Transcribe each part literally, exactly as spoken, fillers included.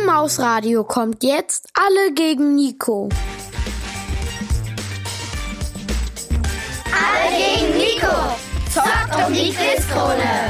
Mausradio kommt jetzt Alle gegen Nico. Alle gegen Nico. Zockt um die Quizkrone.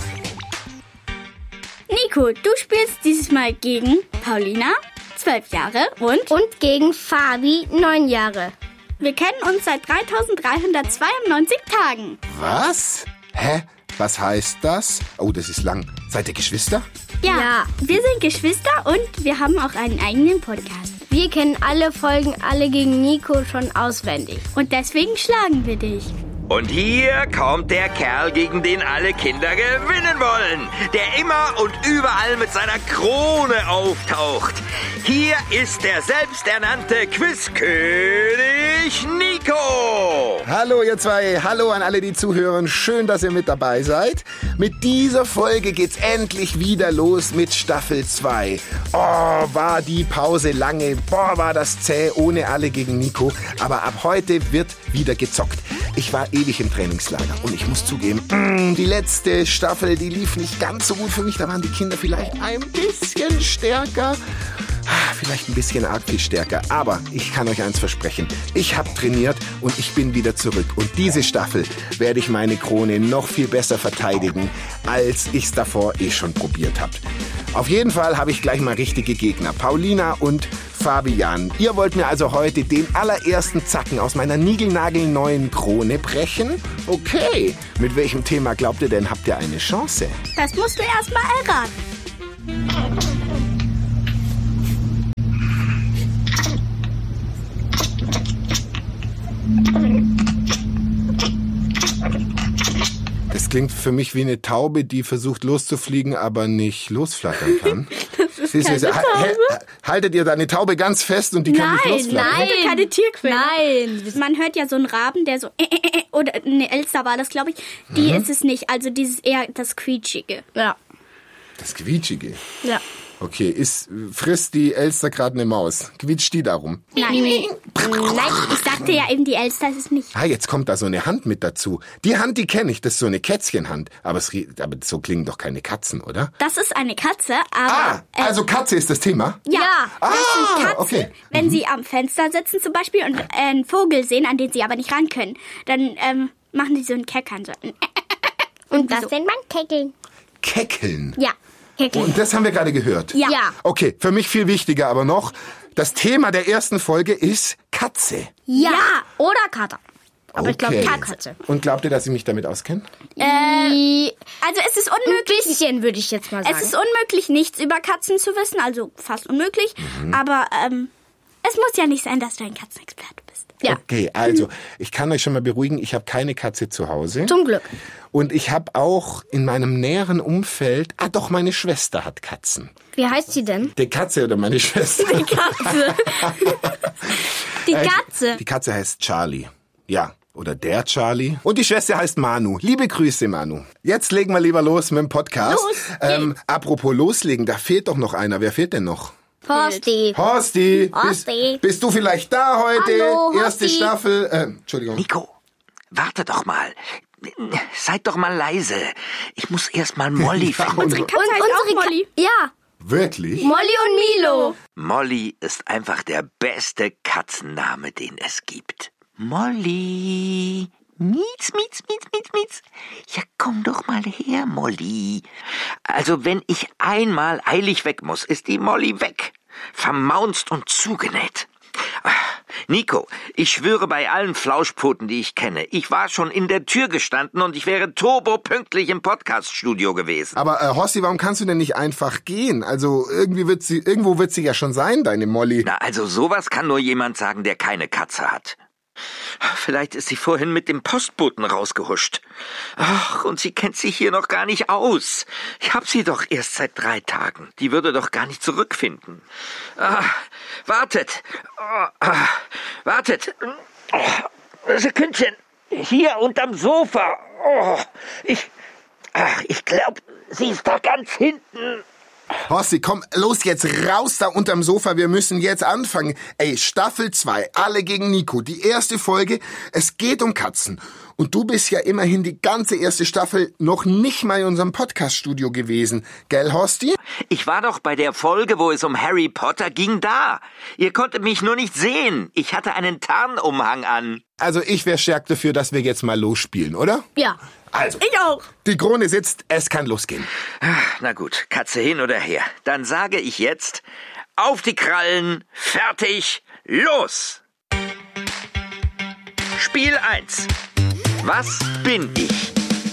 Nico, du spielst dieses Mal gegen Paulina, zwölf Jahre, und... Und gegen Fabi, neun Jahre. Wir kennen uns seit dreitausenddreihundertzweiundneunzig Tagen. Was? Hä? Was heißt das? Oh, das ist lang. Seid ihr Geschwister? Ja, Ja. Wir sind Geschwister und wir haben auch einen eigenen Podcast. Wir kennen alle Folgen Alle gegen Nico schon auswendig. Und deswegen schlagen wir dich. Und hier kommt der Kerl, gegen den alle Kinder gewinnen wollen, der immer und überall mit seiner Krone auftaucht. Hier ist der selbsternannte Quizkönig Nico. Hallo ihr zwei, hallo an alle, die zuhören. Schön, dass ihr mit dabei seid. Mit dieser Folge geht's endlich wieder los mit Staffel zwei. Oh, war die Pause lange. Boah, war das zäh ohne Alle gegen Nico. Aber ab heute wird wieder gezockt. Ich war ewig im Trainingslager und ich muss zugeben, mh, die letzte Staffel, die lief nicht ganz so gut für mich. Da waren die Kinder vielleicht ein bisschen stärker. Vielleicht ein bisschen arg viel stärker, aber ich kann euch eins versprechen. Ich habe trainiert und ich bin wieder zurück. Und diese Staffel werde ich meine Krone noch viel besser verteidigen, als ich es davor eh schon probiert habe. Auf jeden Fall habe ich gleich mal richtige Gegner. Paulina und Fabian. Ihr wollt mir also heute den allerersten Zacken aus meiner niegelnagelneuen Krone brechen? Okay. Mit welchem Thema glaubt ihr denn, habt ihr eine Chance? Das musst du erst mal erraten. Das klingt für mich wie eine Taube, die versucht loszufliegen, aber nicht losflattern kann. Das ist Siehst du, keine ha- Taube. ha- haltet ihr deine Taube ganz fest und die kann nicht Nein, losflattern? nein, keine Tierquelle. Nein. Man hört ja so einen Raben, der so äh, äh, äh, oder eine Elster war das, glaube ich. Die Mhm. ist es nicht. Also dieses eher das Quietschige. Ja. Das Quietschige. Ja. Okay, ist, frisst die Elster gerade eine Maus? Quietscht die darum? Nein. Nein, ich sagte ja eben, die Elster ist es nicht. Ah, jetzt kommt da so eine Hand mit dazu. Die Hand, die kenne ich, das ist so eine Kätzchenhand. Aber, es, rie- aber so klingen doch keine Katzen, oder? Das ist eine Katze, Ah, aber... äh, also Katze ist das Thema? ja, Ah, das sind Katzen. okay. Wenn sie am Fenster sitzen zum Beispiel und äh, einen Vogel sehen, an den sie aber nicht ran können, dann ähm, machen die so einen Keckern. So. Und das so. nennt man Keckeln. Keckeln. Ja. Und das haben wir gerade gehört? Ja. Ja. Okay, für mich viel wichtiger aber noch, das Thema der ersten Folge ist Katze. Ja. Oder Kater. Aber ich glaube Okay. Katze. Und glaubt ihr, dass ich mich damit auskenne? Äh, also es ist Ein unmöglich... bisschen würde ich jetzt mal sagen. Es ist unmöglich, nichts über Katzen zu wissen, also fast unmöglich. Mhm. Aber ähm, es muss ja nicht sein, dass du ein Katzenexperte bist. Ja. Okay, also, ich kann euch schon mal beruhigen, ich habe keine Katze zu Hause. Zum Glück. Und ich habe auch in meinem näheren Umfeld, ah doch, meine Schwester hat Katzen. Wie heißt sie denn? Die Katze oder meine Schwester? Die Katze. Die Äh, Katze. Die Katze heißt Charlie. Ja, oder der Charlie. Und die Schwester heißt Manu. Liebe Grüße, Manu. Jetzt legen wir lieber los mit dem Podcast. Los ähm, apropos loslegen, da fehlt doch noch einer. Wer fehlt denn noch? Horsti. Horsti, Horsti. Bist, bist du vielleicht da heute? Hallo, Erste Horsti. Staffel. Äh, Entschuldigung. Nico, warte doch mal. Seid doch mal leise. Ich muss erst mal Molly Ja, finden. unsere- Katze heißt auch Ka- Molly. Ja. Wirklich? Molly und Milo. Molly ist einfach der beste Katzenname, den es gibt. Molly. Mietz, mietz, mietz, mietz, mietz. Ja, komm doch mal her, Molly. Also, wenn ich einmal eilig weg muss, ist die Molly weg. Vermaunzt und zugenäht. Ah, Nico, ich schwöre bei allen Flauschpoten, die ich kenne, ich war schon in der Tür gestanden und ich wäre turbopünktlich im Podcaststudio gewesen. Aber äh, Horsti, warum kannst du denn nicht einfach gehen? Also irgendwie wird sie, irgendwo wird sie ja schon sein, deine Molly. Na, also sowas kann nur jemand sagen, der keine Katze hat. Vielleicht ist sie vorhin mit dem Postboten rausgehuscht. Ach, und sie kennt sich hier noch gar nicht aus. Ich hab sie doch erst seit drei Tagen. Die würde doch gar nicht zurückfinden. Ah, wartet. Oh, ah, wartet. Oh, Sekündchen. Hier unterm Sofa. Oh, ich, ach, ich glaube, sie ist da ganz hinten. Horsti, komm, los jetzt raus da unterm Sofa, wir müssen jetzt anfangen. Ey, Staffel zwei, alle gegen Nico, die erste Folge, es geht um Katzen. Und du bist ja immerhin die ganze erste Staffel noch nicht mal in unserem Podcast-Studio gewesen. Gell, Horsti? Ich war doch bei der Folge, wo es um Harry Potter ging, da. Ihr konntet mich nur nicht sehen. Ich hatte einen Tarnumhang an. Also ich wäre stark dafür, dass wir jetzt mal losspielen, oder? Ja. Also, Ich auch. die Krone sitzt, es kann losgehen. Na gut, Katze hin oder her. Dann sage ich jetzt, auf die Krallen, fertig, los! Spiel eins. Was bin ich?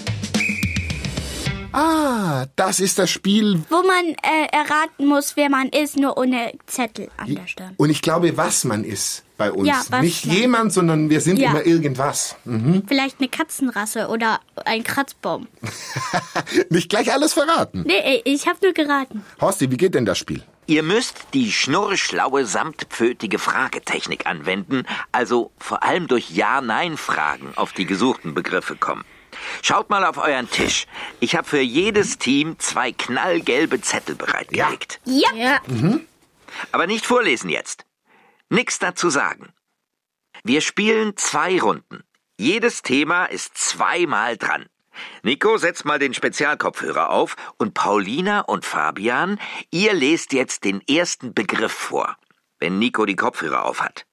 Ah, das ist das Spiel. Wo man äh, erraten muss, wer man ist, nur ohne Zettel an der Stirn. Und ich glaube, was man ist bei uns. Ja, was Nicht man- jemand, sondern wir sind Ja. immer irgendwas. Mhm. Vielleicht eine Katzenrasse oder ein Kratzbaum. Nicht gleich alles verraten. Nee, ich habe nur geraten. Horsti, wie geht denn das Spiel? Ihr müsst die schnurrschlaue, samtpfötige Fragetechnik anwenden, also vor allem durch Ja-Nein-Fragen auf die gesuchten Begriffe kommen. Schaut mal auf euren Tisch. Ich habe für jedes Team zwei knallgelbe Zettel bereitgelegt. Ja. Ja. Aber nicht vorlesen jetzt. Nix dazu sagen. Wir spielen zwei Runden. Jedes Thema ist zweimal dran. Nico, setzt mal den Spezialkopfhörer auf und Paulina und Fabian, ihr lest jetzt den ersten Begriff vor, wenn Nico die Kopfhörer auf hat.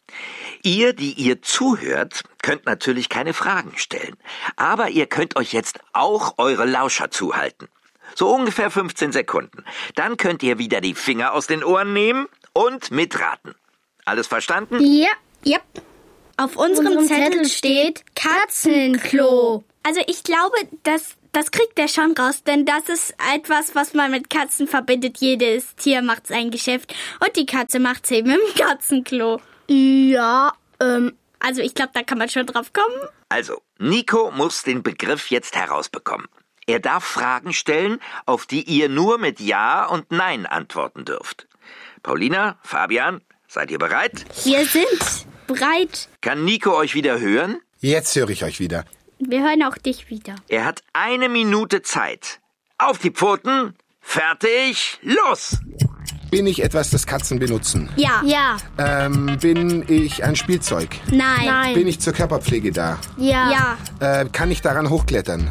Ihr, die ihr zuhört, könnt natürlich keine Fragen stellen, aber ihr könnt euch jetzt auch eure Lauscher zuhalten. So ungefähr fünfzehn Sekunden. Dann könnt ihr wieder die Finger aus den Ohren nehmen und mitraten. Alles verstanden? Ja. Yep. Auf unserem, Unserem Zettel, Zettel steht Katzenklo. Also ich glaube, das, das kriegt er schon raus, denn das ist etwas, was man mit Katzen verbindet. Jedes Tier macht sein Geschäft und die Katze macht's eben im Katzenklo. Ja, ähm, Also ich glaube, da kann man schon drauf kommen. Also, Nico muss den Begriff jetzt herausbekommen. Er darf Fragen stellen, auf die ihr nur mit Ja und Nein antworten dürft. Paulina, Fabian, seid ihr bereit? Wir sind bereit. Kann Nico euch wieder hören? Jetzt höre ich euch wieder. Wir hören auch dich wieder. Er hat eine Minute Zeit. Auf die Pfoten, fertig, los! Bin ich etwas, das Katzen benutzen? Ja. ja, Ähm, bin ich ein Spielzeug? Nein. nein, Bin ich zur Körperpflege da? ja, Ja. Äh, kann ich daran hochklettern?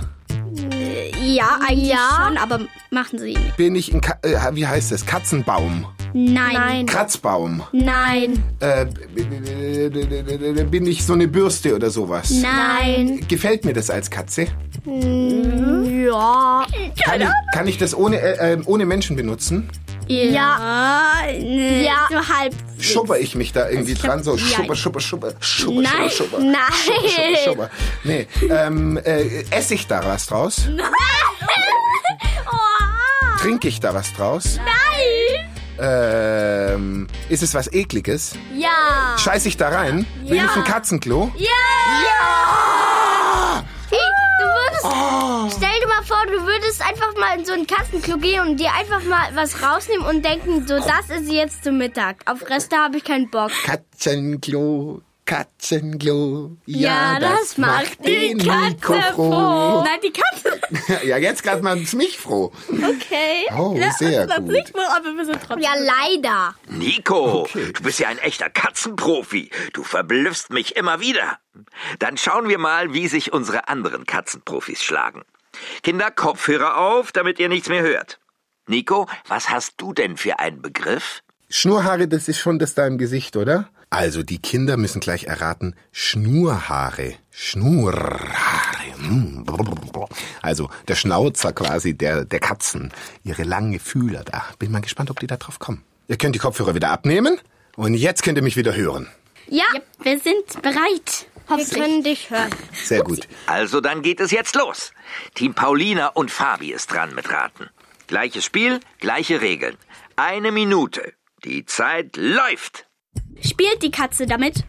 Ja, eigentlich Ja. schon, aber machen Sie nicht. Bin ich ein, Ka äh, wie heißt das? Katzenbaum? Nein. nein, Kratzbaum? Nein. Äh, bin ich so eine Bürste oder sowas? Nein. Gefällt mir das als Katze? ja, Kann ich, kann ich das ohne, äh, äh, ohne Menschen benutzen? Ja. Nee, Ja. So halb. Schubber ich mich da irgendwie Ich glaub, dran? So ja. schubber, schubber, schubber, schubber, Nein. schubber, schubber. nein, Schubber, schubber. Nee, ähm, äh, esse ich da was draus? Trinke ich da was draus? Nein. Ähm, ist es was Ekliges? ja, Scheiß ich da rein? Bin ich ein Katzenklo? ja, Hey, du würdest, stell dir mal vor, du würdest einfach mal in so ein Katzenklo gehen und dir einfach mal was rausnehmen und denken, so, das ist jetzt zum Mittag. Auf Reste habe ich keinen Bock. Katzenklo, Katzenklo. Ja, das macht die Katze froh. Nein, die Katze. Ja, jetzt gerade macht's mich froh. Okay. Oh, sehr das gut. nicht wohl, aber wir sind trotzdem. Ja, leider. Nico, Okay. du bist ja ein echter Katzenprofi. Du verblüffst mich immer wieder. Dann schauen wir mal, wie sich unsere anderen Katzenprofis schlagen. Kinder, Kopfhörer auf, damit ihr nichts mehr hört. Nico, was hast du denn für einen Begriff? Schnurhaare, das ist schon das da im Gesicht, oder? Also, die Kinder müssen gleich erraten. Schnurhaare. Schnurhaare. Hm. Also, der Schnauzer quasi der, der Katzen. Ihre langen Fühler da. Bin mal gespannt, ob die da drauf kommen. Ihr könnt die Kopfhörer wieder abnehmen. Und jetzt könnt ihr mich wieder hören. Ja, Ja, wir sind bereit. wir können dich hören. Sehr gut. Also dann geht es jetzt los. Team Paulina und Fabi ist dran mit Raten. Gleiches Spiel, gleiche Regeln. Eine Minute. Die Zeit läuft. Spielt die Katze damit?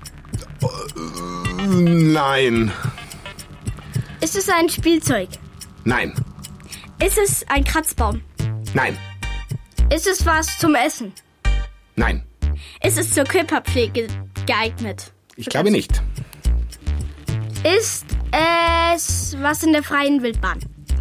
Nein. Ist es ein Spielzeug? Nein. Ist es ein Kratzbaum? Nein. Ist es was zum Essen? Nein. Ist es zur Körperpflege geeignet? Ich glaube nicht. Ist es was in der freien Wildbahn?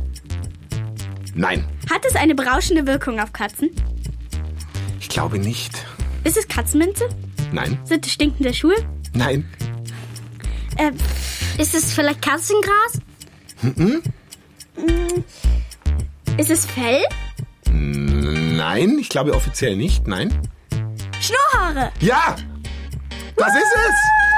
Nein. Hat es eine berauschende Wirkung auf Katzen? Ich glaube nicht. Ist es Katzenminze? Nein. Sind es stinkende Schuhe? Nein. Äh, Ist es vielleicht Katzengras? Mhm. Ist es Fell? Nein, ich glaube offiziell nicht. Nein. Schnurrhaare. Ja, das ist es.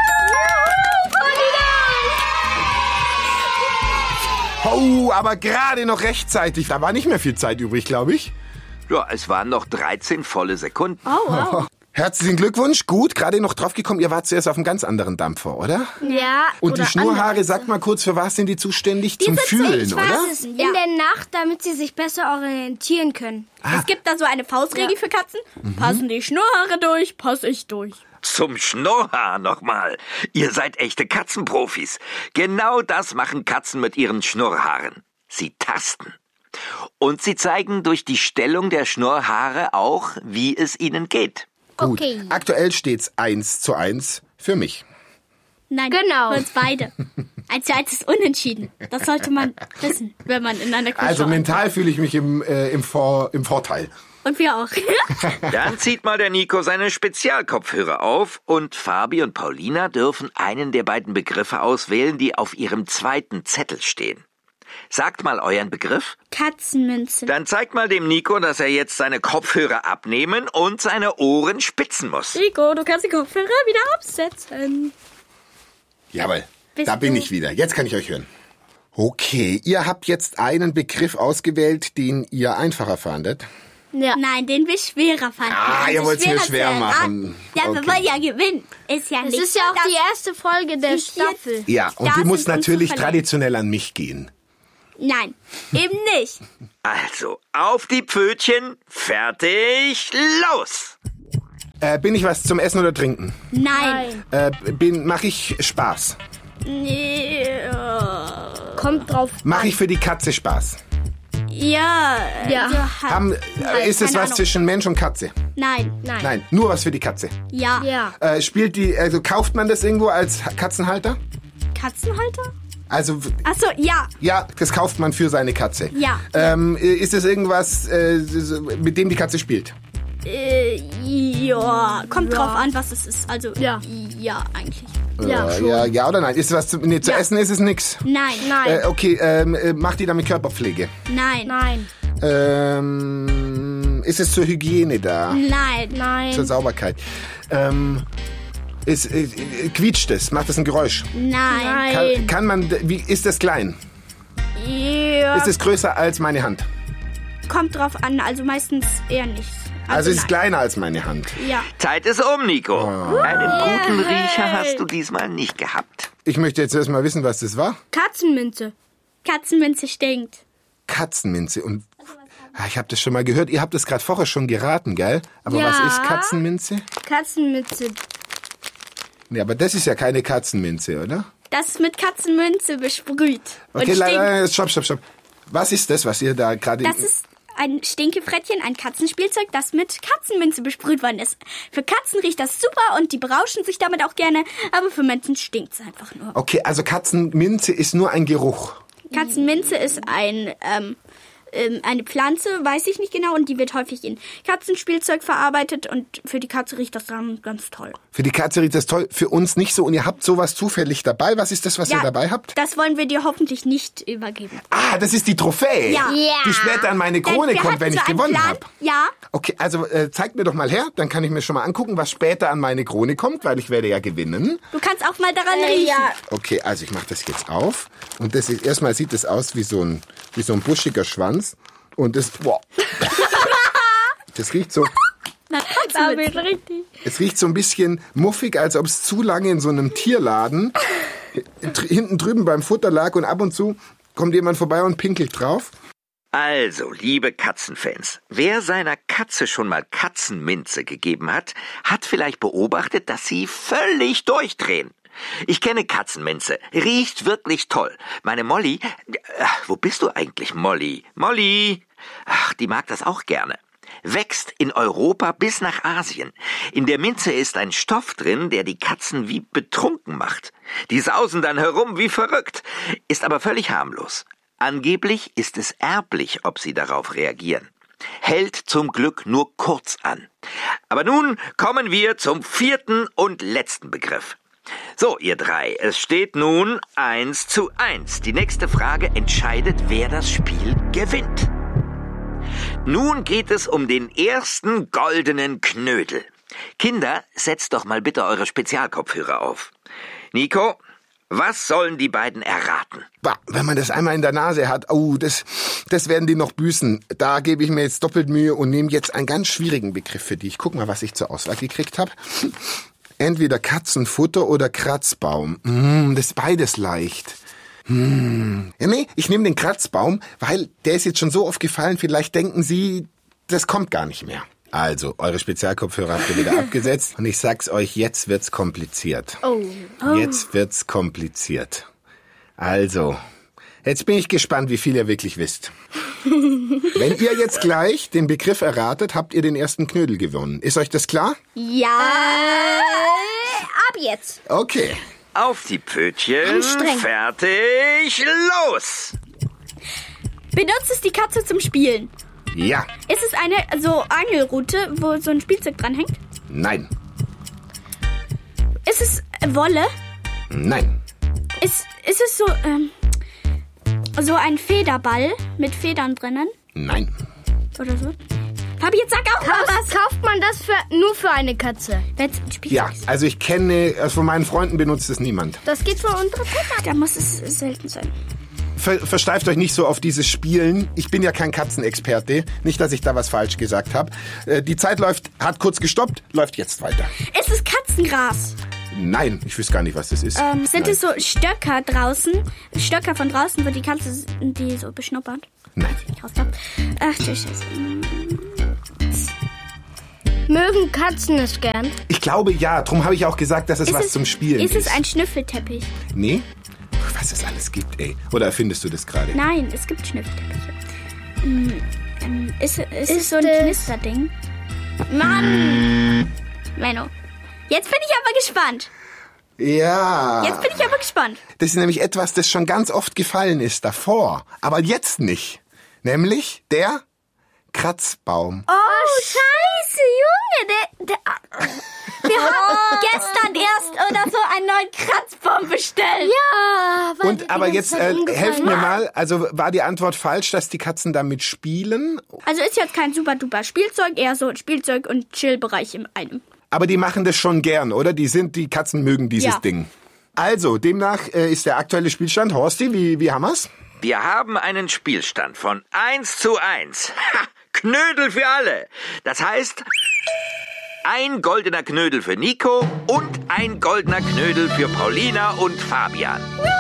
Oh, aber gerade noch rechtzeitig. Da war nicht mehr viel Zeit übrig, glaube ich. Ja, es waren noch dreizehn volle Sekunden. Oh, wow. Herzlichen Glückwunsch. Gut, gerade noch draufgekommen. Ihr wart zuerst auf einem ganz anderen Dampfer, oder? Ja. Und die oder Schnurhaare, andere. sag mal kurz, für was sind die zuständig? Zum Fühlen, Ich oder? weiß es. In der Nacht, damit sie sich besser orientieren können. Es gibt da so eine Faustregel für Katzen. Passen die Schnurrhaare durch, passe ich durch. Zum Schnurrhaar nochmal. Ihr seid echte Katzenprofis. Genau das machen Katzen mit ihren Schnurrhaaren. Sie tasten. Und sie zeigen durch die Stellung der Schnurrhaare auch, wie es ihnen geht. Gut. Okay. Aktuell steht's eins zu eins für mich. Nein, Genau. für uns beide. Eins zu eins ist unentschieden. Das sollte man wissen, wenn man in einer Kuh Also schaut. mental fühle ich mich im, äh, im, Vor, im Vorteil. Und wir auch. Dann zieht mal der Nico seine Spezialkopfhörer auf und Fabi und Paulina dürfen einen der beiden Begriffe auswählen, die auf ihrem zweiten Zettel stehen. Sagt mal euren Begriff. Katzenminze. Dann zeigt mal dem Nico, dass er jetzt seine Kopfhörer abnehmen und seine Ohren spitzen muss. Nico, du kannst die Kopfhörer wieder absetzen. Jawohl, Bist da bin du- ich wieder. Jetzt kann ich euch hören. Okay, ihr habt jetzt einen Begriff ausgewählt, den ihr einfacher fandet. Ja. Nein, den wir schwerer fanden. Ah, ihr Also wollt's mir schwerer schwer zu machen. Ah, ja, wir Okay. wollen ja gewinnen. Ist ja Es nicht ist ja auch so, die erste Folge der die vier- Staffel. Ja, und Das die muss ist uns natürlich zuverlässig. traditionell an mich gehen. Nein, eben nicht. Also, auf die Pfötchen, fertig, los! Äh, bin ich was zum Essen oder Trinken? Nein. Äh, bin, mache ich Spaß? Nee, äh, Kommt drauf. Mache ich für die Katze Spaß? Ja. Ja. Also, halt- Haben, äh, ist es keine was Ahnung. zwischen Mensch und Katze? Nein. Nein. Nein, nur was für die Katze. Ja. Ja. Äh, spielt die, also kauft man das irgendwo als Katzenhalter? Katzenhalter? Also, Achso, ja. ja, das kauft man für seine Katze. Ja. Ähm, ist es irgendwas, äh, mit dem die Katze spielt? Äh, ja. Kommt drauf an, was es ist. Also, Ja. ja, eigentlich. Ja, äh, schon. ja, ja oder nein? Ist es was zu, nee, zu Ja. essen? Ist es nix? Nein. Nein. Äh, okay, ähm, äh, macht die damit Körperpflege? Nein. Nein. Ähm, ist es zur Hygiene da? Nein. Nein. Zur Sauberkeit? Ähm, ist, äh, äh, quietscht es? Macht es ein Geräusch? Nein. Kann, kann man, wie, ist es klein? Ja. Ist es größer als meine Hand? Kommt drauf an, also meistens eher nicht. Also ist es nein. kleiner als meine Hand. Ja. Zeit ist um, Nico. Einen guten Riecher hast du diesmal nicht gehabt. Ich möchte jetzt erstmal wissen, was das war. Katzenminze. Katzenminze stinkt. Katzenminze. Und ah, ich habe das schon mal gehört. Ihr habt es gerade vorher schon geraten, gell? Aber Ja. was ist Katzenminze? Katzenminze. Nee, aber das ist ja keine Katzenminze, oder? Das ist mit Katzenminze besprüht. Und Okay, stinkt. leider, stopp, stopp, stopp. Was ist das, was ihr da gerade... Das ist ein Stinkefrettchen, ein Katzenspielzeug, das mit Katzenminze besprüht worden ist. Für Katzen riecht das super und die berauschen sich damit auch gerne, aber für Menschen stinkt's einfach nur. Okay, also Katzenminze ist nur ein Geruch. Katzenminze ist ein, ähm, ähm, eine Pflanze, weiß ich nicht genau, und die wird häufig in Katzenspielzeug verarbeitet und für die Katze riecht das dann ganz toll. Für die Katze riecht das toll, für uns nicht so. Und ihr habt sowas zufällig dabei. Was ist das, was ihr dabei habt? Das wollen wir dir hoffentlich nicht übergeben. Ah, das ist die Trophäe, Ja. Ja. die später an meine Denn Krone wir kommt, hatten wenn so ich einen gewonnen Plan. habe. Ja, Okay, also äh, zeigt mir doch mal her, dann kann ich mir schon mal angucken, was später an meine Krone kommt, weil ich werde ja gewinnen. du kannst auch mal daran Äh, riechen. ja. Okay, also ich mache das jetzt auf und das ist, erstmal sieht es aus wie so ein wie so ein buschiger Schwanz und das boah. Das riecht so, Na, Katzenminze. richtig. es riecht so ein bisschen muffig, als ob es zu lange in so einem Tierladen dr- hinten drüben beim Futter lag und ab und zu kommt jemand vorbei und pinkelt drauf. Also, liebe Katzenfans, wer seiner Katze schon mal Katzenminze gegeben hat, hat vielleicht beobachtet, dass sie völlig durchdrehen. Ich kenne Katzenminze, riecht wirklich toll. Meine Molly, ach, wo bist du eigentlich, Molly? Molly, ach, die mag das auch gerne. Wächst in Europa bis nach Asien. In der Minze ist ein Stoff drin, der die Katzen wie betrunken macht. Die sausen dann herum wie verrückt, ist aber völlig harmlos. Angeblich ist es erblich, ob sie darauf reagieren. Hält zum Glück nur kurz an. Aber nun kommen wir zum vierten und letzten Begriff. So, ihr drei, es steht nun eins zu eins. Die nächste Frage entscheidet, wer das Spiel gewinnt. Nun geht es um den ersten goldenen Knödel. Kinder, setzt doch mal bitte eure Spezialkopfhörer auf. Nico, was sollen die beiden erraten? Bah, wenn man das einmal in der Nase hat, oh, das, das werden die noch büßen. Da gebe ich mir jetzt doppelt Mühe und nehme jetzt einen ganz schwierigen Begriff für die. Ich guck mal, was ich zur Auswahl gekriegt habe. Entweder Katzenfutter oder Kratzbaum. Mm, das ist beides leicht. Hm. Ja, nee, ich nehme den Kratzbaum, weil der ist jetzt schon so oft gefallen, vielleicht denken Sie, das kommt gar nicht mehr. Also, eure Spezialkopfhörer habt ihr wieder abgesetzt und ich sag's euch, jetzt wird's kompliziert. Oh. oh. Jetzt wird's kompliziert. Also, jetzt bin ich gespannt, wie viel ihr wirklich wisst. Wenn ihr jetzt gleich den Begriff erratet, habt ihr den ersten Knödel gewonnen. Ist euch das klar? Ja. Äh, ab jetzt. Okay. Auf die Pfötchen, Anstrengend. fertig, los! Benutzt es die Katze zum Spielen? Ja. Ist es eine so Angelrute, wo so ein Spielzeug dranhängt? Nein. Ist es Wolle? Nein. Ist, ist es so, ähm, so ein Federball mit Federn drinnen? Nein. Oder so? Fabi, jetzt sag auch mal was. Kauft man das für, nur für eine Katze? Wenn's ein Spielzeug Ja, ist. also ich kenne, also von meinen Freunden benutzt es niemand. Das geht für unsere Kinder. Da muss es selten sein. Ver, versteift euch nicht so auf dieses Spielen. Ich bin ja kein Katzenexperte. Nicht, dass ich da was falsch gesagt habe. Äh, die Zeit läuft, hat kurz gestoppt, läuft jetzt weiter. Ist es Katzengras? Nein, ich wüsste gar nicht, was das ist. Ähm, sind Nein. es so Stöcker draußen? Stöcker von draußen, wo die Katze die so beschnuppert? Nein. Ich raus da. Ach du Scheiße. Mögen Katzen es gern? Ich glaube ja, darum habe ich auch gesagt, dass es Ist was es, zum Spielen ist. Ist es ein Schnüffelteppich? Nee? Was es alles gibt, ey. Oder erfindest du das gerade? Nein, es gibt Schnüffelteppiche. Hm, ähm, ist, ist, ist es so ein es- Knisterding? Mann! Menno. Jetzt bin ich aber gespannt. Ja. Jetzt bin ich aber gespannt. Das ist nämlich etwas, das schon ganz oft gefallen ist davor. Aber jetzt nicht. Nämlich der Kratzbaum. Oh, scheiße, Junge. Der, der, wir haben gestern erst oder so einen neuen Kratzbaum bestellt. Ja, weil die Und aber ganze jetzt Zeit äh, umgefallen helft mir ist. mal, also war die Antwort falsch, dass die Katzen damit spielen? Also ist jetzt kein super duper Spielzeug, eher so Spielzeug und Chillbereich in einem. Aber die machen das schon gern, oder? Die sind, die Katzen mögen dieses Ja. Ding. Also, demnach äh, ist der aktuelle Spielstand. Horsti, wie, wie haben wir's? Wir haben einen Spielstand von eins zu eins. Ha, Knödel für alle. Das heißt, ein goldener Knödel für Nico und ein goldener Knödel für Paulina und Fabian.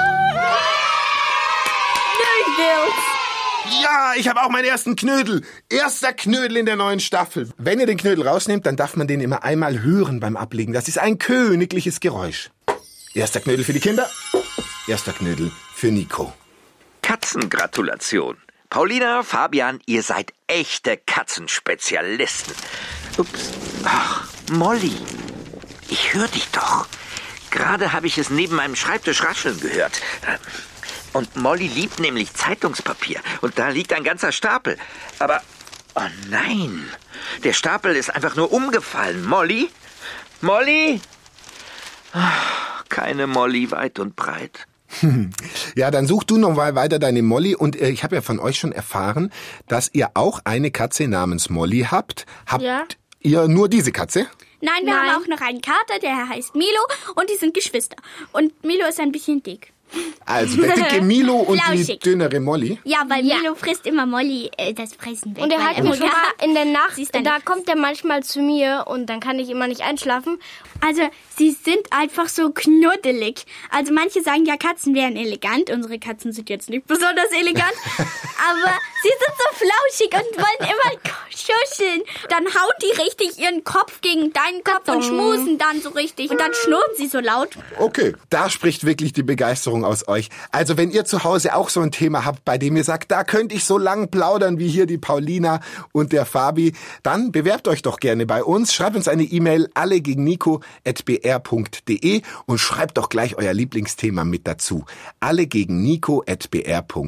Ja, ich habe auch meinen ersten Knödel. Erster Knödel in der neuen Staffel. Wenn ihr den Knödel rausnehmt, dann darf man den immer einmal hören beim Ablegen. Das ist ein königliches Geräusch. Erster Knödel für die Kinder, erster Knödel für Nico. Katzengratulation. Paulina, Fabian, ihr seid echte Katzenspezialisten. Ups. Ach, Molly. Ich höre dich doch. Gerade habe ich es neben meinem Schreibtisch rascheln gehört. Und Molly liebt nämlich Zeitungspapier. Und da liegt ein ganzer Stapel. Aber, oh nein. Der Stapel ist einfach nur umgefallen. Molly? Molly? Ach, keine Molly weit und breit. Ja, dann such du noch mal weiter deine Molly. Und äh, ich habe ja von euch schon erfahren, dass ihr auch eine Katze namens Molly habt. Habt Ja. ihr nur diese Katze? Nein, wir Nein. haben auch noch einen Kater, der heißt Milo und die sind Geschwister. Und Milo ist ein bisschen dick. Also der dicke Milo und die Flauschig. dünnere Molly. Ja, weil Ja. Milo frisst immer Molly äh, das Fressen weg. Und er weil hat mir schon mal in der Nacht, Sie ist dann- da kommt er manchmal zu mir und dann kann ich immer nicht einschlafen. Also, sie sind einfach so knuddelig. Also, manche sagen ja, Katzen wären elegant. Unsere Katzen sind jetzt nicht besonders elegant. Aber sie sind so flauschig und wollen immer schuscheln. Dann hauen die richtig ihren Kopf gegen deinen Kopf und schmusen dann so richtig. Und dann schnurren sie so laut. Okay, da spricht wirklich die Begeisterung aus euch. Also wenn ihr zu Hause auch so ein Thema habt, bei dem ihr sagt, da könnte ich so lang plaudern wie hier die Paulina und der Fabi, dann bewerbt euch doch gerne bei uns. Schreibt uns eine E-Mail, alle gegen Nico at b r punkt d e und schreibt doch gleich euer Lieblingsthema mit dazu. alle gegen Nico at b r punkt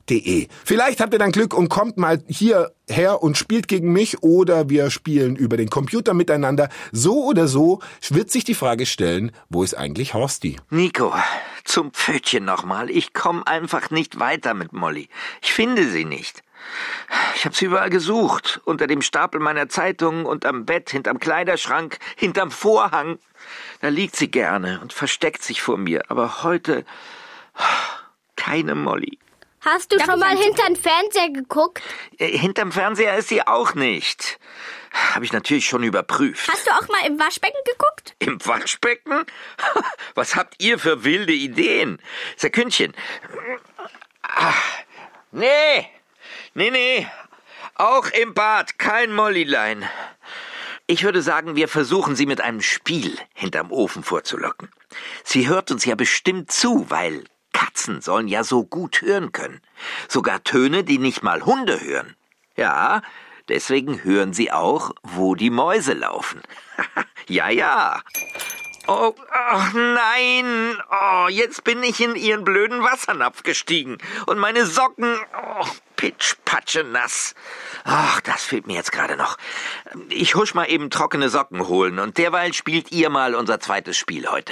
de. Vielleicht habt ihr dann Glück und kommt mal hierher und spielt gegen mich oder wir spielen über den Computer miteinander. So oder so wird sich die Frage stellen, wo ist eigentlich Horsti? Nico, zum Pfötchen nochmal. Ich komme einfach nicht weiter mit Molly. Ich finde sie nicht. Ich habe sie überall gesucht. Unter dem Stapel meiner Zeitungen, unterm Bett, hinterm Kleiderschrank, hinterm Vorhang. Da liegt sie gerne und versteckt sich vor mir. Aber heute keine Molly. Hast du Darf schon ich mal ein- hinter den Fernseher geguckt? Äh, hinterm Fernseher ist sie auch nicht. Habe ich natürlich schon überprüft. Hast du auch mal im Waschbecken geguckt? Im Waschbecken? Was habt ihr für wilde Ideen? Sekündchen. Ah, nee, nee, nee. Auch im Bad kein Mollylein. Ich würde sagen, wir versuchen sie mit einem Spiel hinterm Ofen vorzulocken. Sie hört uns ja bestimmt zu, weil Katzen sollen ja so gut hören können. Sogar Töne, die nicht mal Hunde hören. Ja, deswegen hören sie auch, wo die Mäuse laufen. Ja, ja. Oh, ach nein. Oh, jetzt bin ich in ihren blöden Wassernapf gestiegen. Und meine Socken, oh, pitschpatsche nass. Ach, das fehlt mir jetzt gerade noch. Ich husch mal eben trockene Socken holen und derweil spielt ihr mal unser zweites Spiel heute.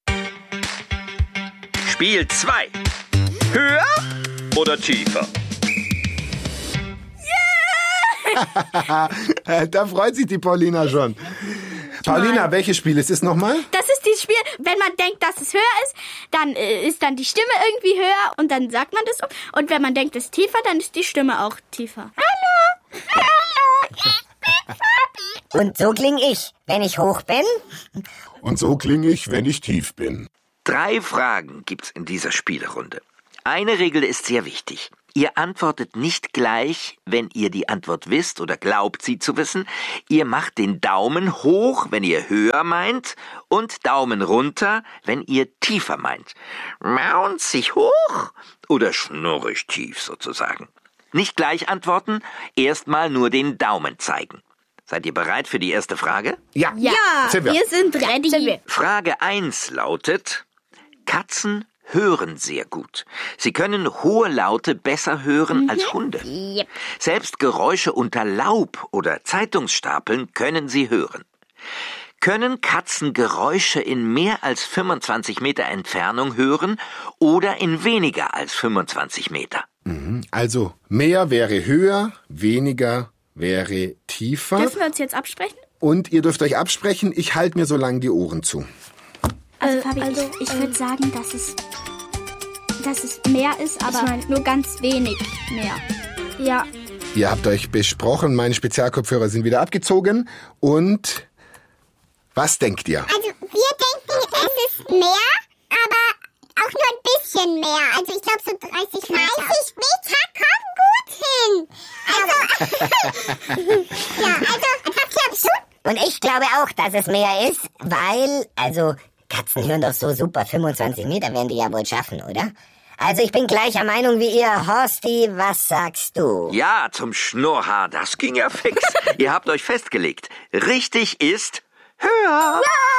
Spiel zwei. Höher oder tiefer? Da freut sich die Paulina schon. Paulina, welches Spiel ist es nochmal? Das ist dieses Spiel, wenn man denkt, dass es höher ist, dann äh, ist dann die Stimme irgendwie höher und dann sagt man das so. Und wenn man denkt, es ist tiefer, dann ist die Stimme auch tiefer. Hallo, hallo, ich bin Fabi. Und so kling ich, wenn ich hoch bin. Und so klinge ich, wenn ich tief bin. Drei Fragen gibt's in dieser Spielrunde. Eine Regel ist sehr wichtig. Ihr antwortet nicht gleich, wenn ihr die Antwort wisst oder glaubt, sie zu wissen. Ihr macht den Daumen hoch, wenn ihr höher meint, und Daumen runter, wenn ihr tiefer meint. Maunzig hoch oder schnurrig tief sozusagen. Nicht gleich antworten, erstmal nur den Daumen zeigen. Seid ihr bereit für die erste Frage? Ja, Ja, sind wir. wir sind ready. sind wir. Frage eins lautet: Katzen hören sehr gut. Sie können hohe Laute besser hören als Hunde. Yep. Selbst Geräusche unter Laub oder Zeitungsstapeln können sie hören. Können Katzen Geräusche in mehr als fünfundzwanzig Meter Entfernung hören oder in weniger als fünfundzwanzig Meter? Also, mehr wäre höher, weniger wäre tiefer. Dürfen wir uns jetzt absprechen? Und ihr dürft euch absprechen, ich halte mir so lange die Ohren zu. Also, Fabi, ich, ich würde sagen, dass es, dass es mehr ist, aber nur ganz wenig mehr. Ja. Ihr habt euch besprochen, meine Spezialkopfhörer sind wieder abgezogen. Und was denkt ihr? Also, wir denken, es ist mehr, aber auch nur ein bisschen mehr. Also, ich glaube, so dreißig Meter. dreißig Meter kommen gut hin. Also, ja, also, habt ihr absurd? Und ich glaube auch, dass es mehr ist, weil, also, Katzen hören doch so super, fünfundzwanzig Meter werden die ja wohl schaffen, oder? Also ich bin gleicher Meinung wie ihr. Horsti, was sagst du? Ja, zum Schnurrhaar, das ging ja fix. Ihr habt euch festgelegt. Richtig ist höher.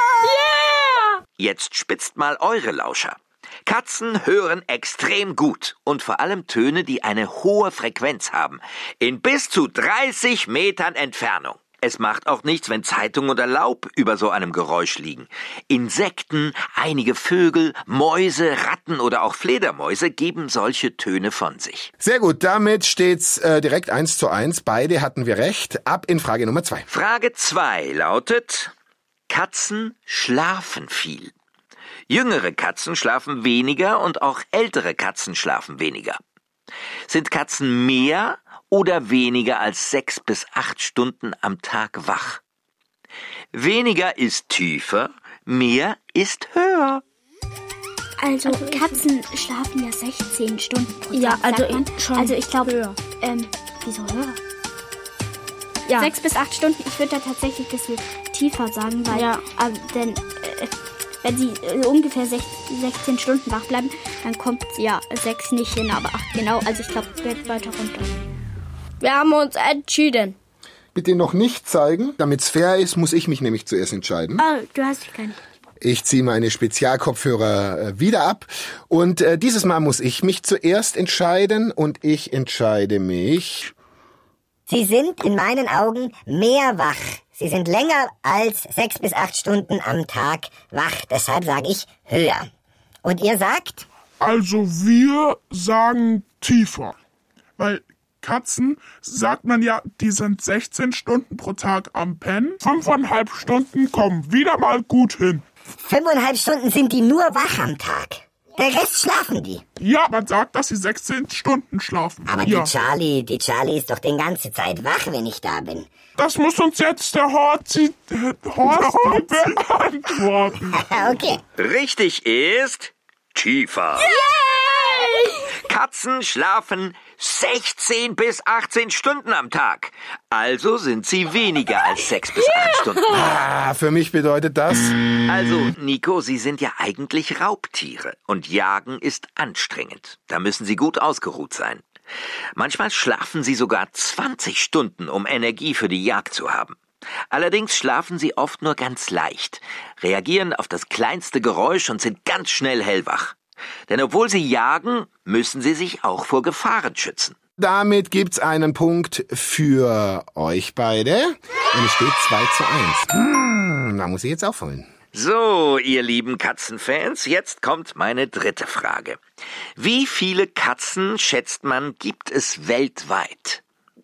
Yeah! Jetzt spitzt mal eure Lauscher. Katzen hören extrem gut und vor allem Töne, die eine hohe Frequenz haben. In bis zu dreißig Metern Entfernung. Es macht auch nichts, wenn Zeitung oder Laub über so einem Geräusch liegen. Insekten, einige Vögel, Mäuse, Ratten oder auch Fledermäuse geben solche Töne von sich. Sehr gut, damit steht's äh, direkt eins zu eins. Beide hatten wir recht. Ab in Frage Nummer zwei. Frage zwei lautet: Katzen schlafen viel. Jüngere Katzen schlafen weniger und auch ältere Katzen schlafen weniger. Sind Katzen mehr oder weniger als sechs bis acht Stunden am Tag wach? Weniger ist tiefer, mehr ist höher. Also, Katzen schlafen ja sechzehn Stunden pro Tag, Ja, also sagt man. ich- schon Also ich glaube, höher. ähm, wieso höher? Ja. Sechs bis acht Stunden, ich würde da tatsächlich das viel tiefer sagen, weil, Ja. äh, denn, äh, wenn sie äh, ungefähr sech, sechzehn Stunden wach bleiben, dann kommt ja sechs nicht hin, aber acht genau. Also ich glaube, wird weiter runter. Wir haben uns entschieden. Bitte noch nicht zeigen. Damit's fair ist, muss ich mich nämlich zuerst entscheiden. Ah, du hast dich gar nicht. Ich ziehe meine Spezialkopfhörer äh, wieder ab. Und äh, dieses Mal muss ich mich zuerst entscheiden. Und ich entscheide mich... Sie sind in meinen Augen mehr wach. Sie sind länger als sechs bis acht Stunden am Tag wach. Deshalb sage ich höher. Und ihr sagt? Also wir sagen tiefer. Weil Katzen, sagt man ja, die sind sechzehn Stunden pro Tag am Pennen. Fünfeinhalb Stunden kommen wieder mal gut hin. Fünfeinhalb Stunden sind die nur wach am Tag. Der Rest schlafen die. Ja, man sagt, dass sie sechzehn Stunden schlafen. Aber ja. die Charlie, die Charlie ist doch die ganze Zeit wach, wenn ich da bin. Das muss uns jetzt der Horti, der Horti beantworten. Okay. Richtig ist tiefer. Yay! Katzen schlafen sechzehn bis achtzehn Stunden am Tag. Also sind sie weniger als sechs bis acht Stunden. Ah, für mich bedeutet das... Also, Nico, Sie sind ja eigentlich Raubtiere. Und Jagen ist anstrengend. Da müssen Sie gut ausgeruht sein. Manchmal schlafen Sie sogar zwanzig Stunden, um Energie für die Jagd zu haben. Allerdings schlafen Sie oft nur ganz leicht, reagieren auf das kleinste Geräusch und sind ganz schnell hellwach. Denn obwohl Sie jagen, müssen Sie sich auch vor Gefahren schützen. Damit gibt's einen Punkt für euch beide. Und es steht zwei zu eins. Hm, da muss ich jetzt aufholen. So, ihr lieben Katzenfans, jetzt kommt meine dritte Frage. Wie viele Katzen, schätzt man, gibt es weltweit?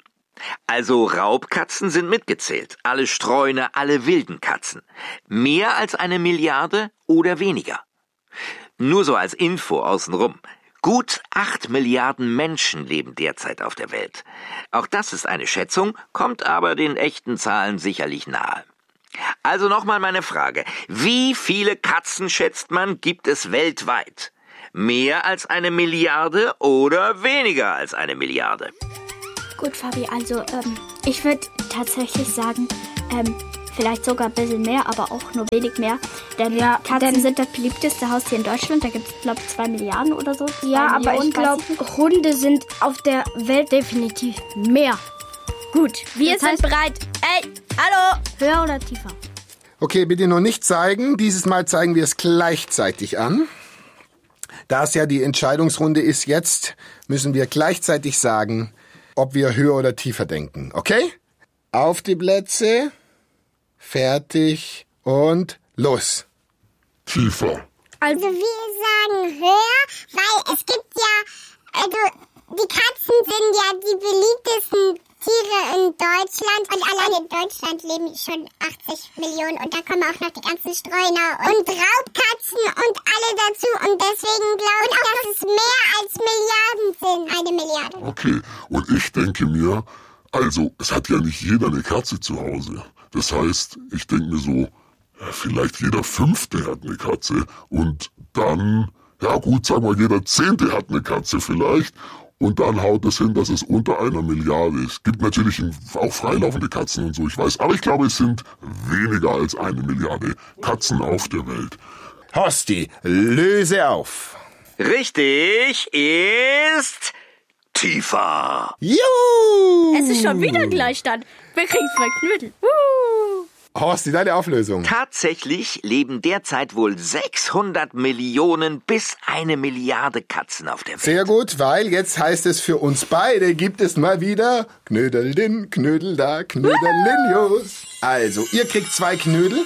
Also Raubkatzen sind mitgezählt, alle Streuner, alle wilden Katzen. Mehr als eine Milliarde oder weniger? Nur so als Info außenrum. Gut acht Milliarden Menschen leben derzeit auf der Welt. Auch das ist eine Schätzung, kommt aber den echten Zahlen sicherlich nahe. Also nochmal meine Frage. Wie viele Katzen, schätzt man, gibt es weltweit? Mehr als eine Milliarde oder weniger als eine Milliarde? Gut, Fabi, also ähm, ich würde tatsächlich sagen, ähm, vielleicht sogar ein bisschen mehr, aber auch nur wenig mehr. Denn ja, Katzen denn, sind das beliebteste Haustier in Deutschland. Da gibt es, glaube ich, zwei Milliarden oder so. Ja, aber Millionen, ich glaube, Hunde sind auf der Welt definitiv mehr. Gut, wir das sind heißt, bereit. Ey, hallo! Höher oder tiefer? Okay, bitte noch nicht zeigen. Dieses Mal zeigen wir es gleichzeitig an. Da es ja die Entscheidungsrunde ist jetzt, müssen wir gleichzeitig sagen, ob wir höher oder tiefer denken. Okay? Auf die Plätze, fertig und los. Tiefer. Also wir sagen höher, weil es gibt ja, also die Katzen sind ja die beliebtesten Tiere in Deutschland und allein in Deutschland leben schon achtzig Millionen und da kommen auch noch die ganzen Streuner und Raubkatzen und alle dazu und deswegen glaube ich, dass es mehr als Milliarden sind, eine Milliarde. Okay, und ich denke mir, also es hat ja nicht jeder eine Katze zu Hause. Das heißt, ich denke mir so, ja, vielleicht jeder Fünfte hat eine Katze und dann, ja gut, sagen wir jeder Zehnte hat eine Katze vielleicht. Und dann haut es hin, dass es unter einer Milliarde ist. Es gibt natürlich auch freilaufende Katzen und so, ich weiß. Aber ich glaube, es sind weniger als eine Milliarde Katzen auf der Welt. Horsti, löse auf. Richtig ist tiefer. Juhu! Es ist schon wieder Gleichstand. Wir kriegen zwei Knödel. Uh. Horsti, deine Auflösung. Tatsächlich leben derzeit wohl sechshundert Millionen bis eine Milliarde Katzen auf der Welt. Sehr gut, weil jetzt heißt es für uns beide, gibt es mal wieder Knödelin, Knödel da, Knödelinius. Also, ihr kriegt zwei Knödel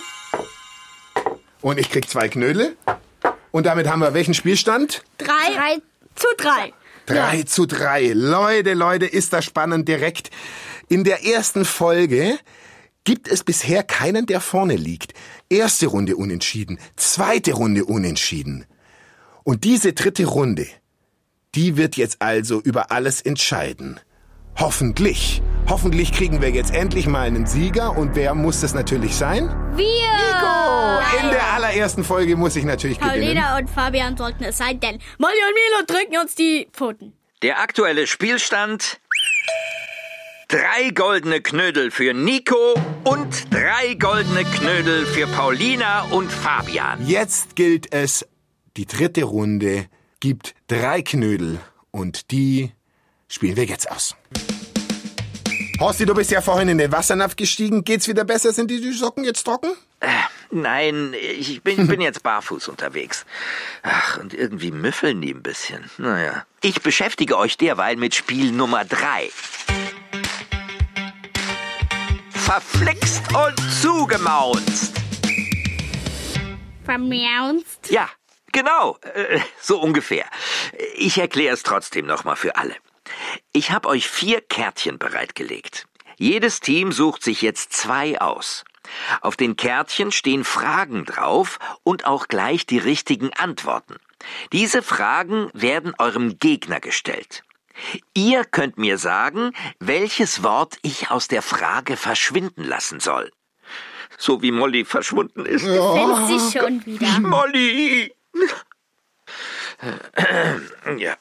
und ich krieg zwei Knödel. Und damit haben wir welchen Spielstand? Drei, drei zu drei. Drei ja. zu drei. Leute, Leute, ist das spannend direkt. In der ersten Folge gibt es bisher keinen, der vorne liegt. Erste Runde unentschieden, zweite Runde unentschieden. Und diese dritte Runde, die wird jetzt also über alles entscheiden. Hoffentlich. Hoffentlich kriegen wir jetzt endlich mal einen Sieger. Und wer muss das natürlich sein? Wir! Nico! In der allerersten Folge muss ich natürlich gewinnen. Paulina und Fabian sollten es sein, denn Molly und Milo drücken uns die Pfoten. Der aktuelle Spielstand: drei goldene Knödel für Nico und drei goldene Knödel für Paulina und Fabian. Jetzt gilt es, die dritte Runde gibt drei Knödel und die spielen wir jetzt aus. Horsti, du bist ja vorhin in den Wassernapf gestiegen. Geht's wieder besser? Sind die Socken jetzt trocken? Äh, Nein, ich bin, bin jetzt barfuß unterwegs. Ach, und irgendwie müffeln die ein bisschen. Naja. Ich beschäftige euch derweil mit Spiel Nummer drei. Verflixt und zugemaunzt. Vermiaunzt? Ja, genau, äh, so ungefähr. Ich erkläre es trotzdem nochmal für alle. Ich habe euch vier Kärtchen bereitgelegt. Jedes Team sucht sich jetzt zwei aus. Auf den Kärtchen stehen Fragen drauf und auch gleich die richtigen Antworten. Diese Fragen werden eurem Gegner gestellt. Ihr könnt mir sagen, welches Wort ich aus der Frage verschwinden lassen soll. So wie Molly verschwunden ist. Sind sie schon wieder? Molly! Ja.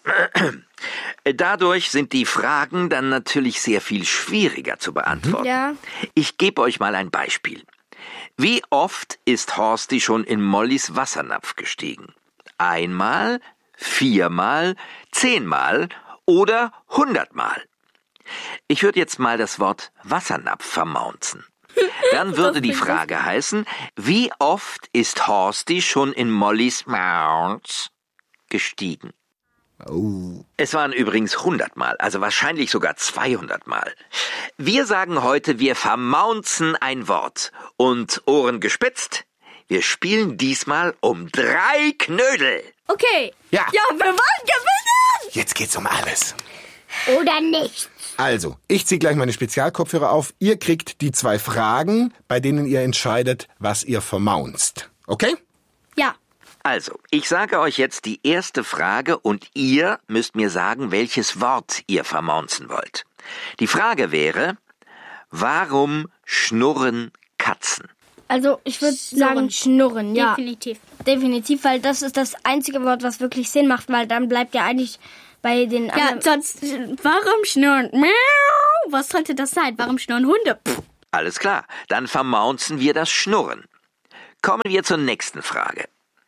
Dadurch sind die Fragen dann natürlich sehr viel schwieriger zu beantworten. Ja. Ich gebe euch mal ein Beispiel. Wie oft ist Horsti schon in Mollys Wassernapf gestiegen? Einmal, viermal, zehnmal oder hundertmal? Ich würde jetzt mal das Wort Wassernapf vermaunzen. Dann würde die Frage heißen, wie oft ist Horsti schon in Mollys Maunz gestiegen? Oh. Es waren übrigens hundertmal, also wahrscheinlich sogar zweihundertmal. Wir sagen heute, wir vermaunzen ein Wort. Und Ohren gespitzt, wir spielen diesmal um drei Knödel. Okay. Ja. Ja, wir wollen gewinnen! Jetzt geht's um alles. Oder nicht? Also, ich ziehe gleich meine Spezialkopfhörer auf. Ihr kriegt die zwei Fragen, bei denen ihr entscheidet, was ihr vermaunzt. Okay? Ja. Also, ich sage euch jetzt die erste Frage und ihr müsst mir sagen, welches Wort ihr vermaunzen wollt. Die Frage wäre, warum schnurren Katzen? Also, ich würde sagen schnurren, ja. Definitiv. Definitiv, weil das ist das einzige Wort, was wirklich Sinn macht, weil dann bleibt ja eigentlich bei den Ja, anderen... sonst, warum schnurren? Miau. Was sollte das sein? Warum schnurren Hunde? Pff. Alles klar, dann vermaunzen wir das Schnurren. Kommen wir zur nächsten Frage.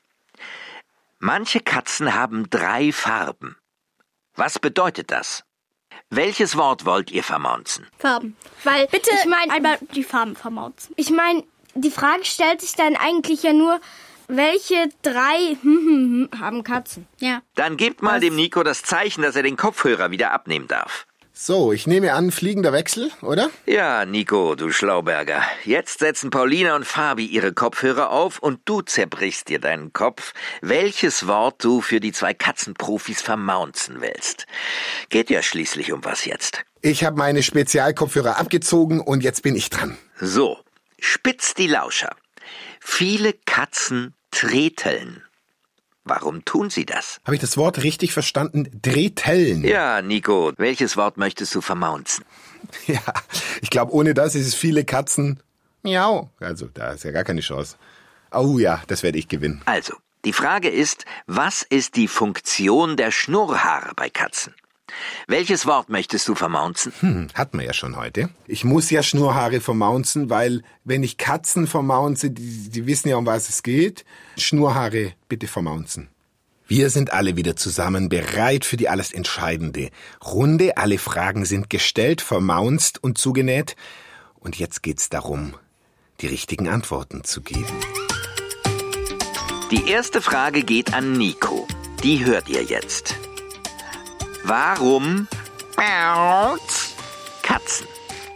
Manche Katzen haben drei Farben. Was bedeutet das? Welches Wort wollt ihr vermaunzen? Farben. Weil, Bitte ich meine, einmal die Farben vermaunzen. ich meine, die Frage stellt sich dann eigentlich ja nur, welche drei hm, hm, hm, haben Katzen? Ja. Dann gebt mal dem Nico das Zeichen, dass er den Kopfhörer wieder abnehmen darf. So, ich nehme an, fliegender Wechsel, oder? Ja, Nico, du Schlauberger. Jetzt setzen Paulina und Fabi ihre Kopfhörer auf und du zerbrichst dir deinen Kopf, welches Wort du für die zwei Katzenprofis vermaunzen willst. Geht ja schließlich um was jetzt. Ich habe meine Spezialkopfhörer abgezogen und jetzt bin ich dran. So, spitzt die Lauscher. Viele Katzen treteln. Warum tun sie das? Habe ich das Wort richtig verstanden? Drehtellen. Ja, Nico, welches Wort möchtest du vermaunzen? Ja, ich glaube, ohne das ist es viele Katzen. Miau. Also, da ist ja gar keine Chance. Oh ja, das werde ich gewinnen. Also, die Frage ist, was ist die Funktion der Schnurrhaare bei Katzen? Welches Wort möchtest du vermaunzen? Hm, hatten wir ja schon heute. Ich muss ja Schnurrhaare vermaunzen, weil wenn ich Katzen vermaunze, die, die wissen ja, um was es geht. Schnurrhaare bitte vermaunzen. Wir sind alle wieder zusammen, bereit für die alles entscheidende Runde. Alle Fragen sind gestellt, vermaunzt und zugenäht. Und jetzt geht's darum, die richtigen Antworten zu geben. Die erste Frage geht an Nico. Die hört ihr jetzt. Warum Katzen?